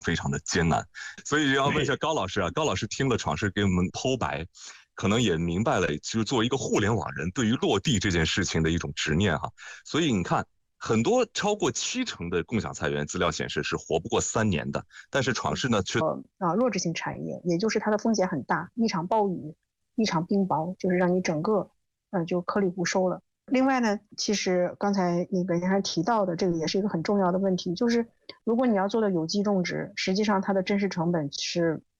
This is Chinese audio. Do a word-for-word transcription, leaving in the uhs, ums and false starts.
非常的艰难。所以要问一下高老师啊，高老师听了闯世给我们剖白，可能也明白了，就是作为一个互联网人对于落地这件事情的一种执念哈。所以你看，很多超过七成的共享菜园资料显示是活不过三年的，但是闯世呢却呃啊弱质性产业，也就是它的风险很大，一场暴雨，一场冰雹，就是让你整个呃就颗粒无收了。另外呢，其实刚才那个您还提到的这个也是一个很重要的问题，就是如果你要做的有机种植，实际上它的真实成本是